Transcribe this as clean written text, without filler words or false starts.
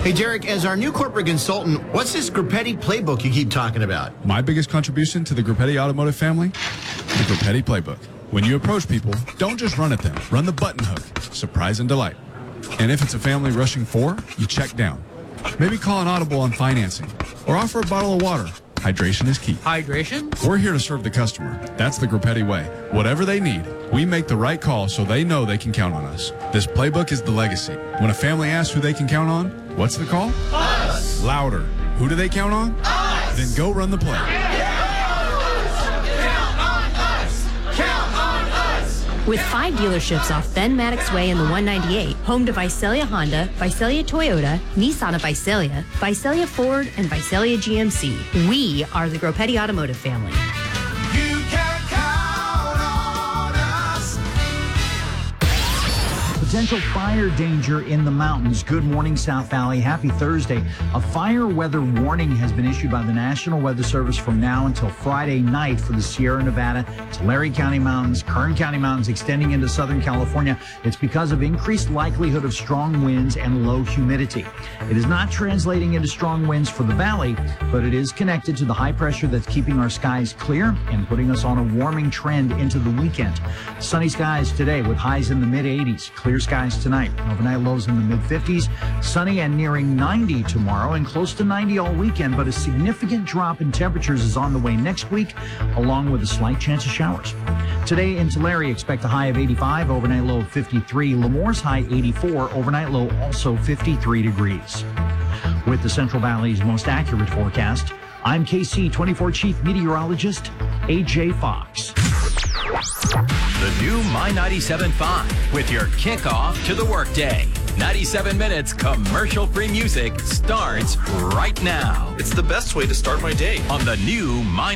Hey, Derek, as our new corporate consultant, what's this Grupetti playbook you keep talking about? My biggest contribution to the Grupetti Automotive family? The Grupetti playbook. When you approach people, don't just run at them. Run the button hook. Surprise and delight. And if it's a family rushing for, you check down. Maybe call an audible on financing. Or offer a bottle of water. Hydration is key. Hydration? We're here to serve the customer. That's the Grupetti way. Whatever they need, we make the right call so they know they can count on us. This playbook is the legacy. When a family asks who they can count on, what's the call? Us! Louder. Who do they count on? Us! Then go run the play. With 5 dealerships off Ben Maddox Way in the 198, home to Visalia Honda, Visalia Toyota, Nissan of Visalia, Visalia Ford, and Visalia GMC, we are the Grupetti Automotive family. You can count on us. Potential fire danger in the mountains. Good morning, South Valley. Happy Thursday. A fire weather warning has been issued by the National Weather Service from now until Friday night for the Sierra Nevada, Tulare County Mountains, Kern County Mountains, extending into Southern California. It's because of increased likelihood of strong winds and low humidity. It is not translating into strong winds for the valley, but it is connected to the high pressure that's keeping our skies clear and putting us on a warming trend into the weekend. Sunny skies today with highs in the mid-80s. Clear skies tonight. Overnight lows in the mid-50s. Sunny and nearing 90 tomorrow and close to 90 all weekend, but a significant drop in temperatures is on the way next week, along with a slight chance of showers. Today in Tulare, expect a high of 85, overnight low of 53. Lemore's high 84, overnight low also 53 degrees. With the Central Valley's most accurate forecast, I'm KC24 Chief Meteorologist AJ Fox. The new My 97.5 with your kickoff to the workday. 97 minutes commercial-free music starts right now. It's the best way to start my day. On the new My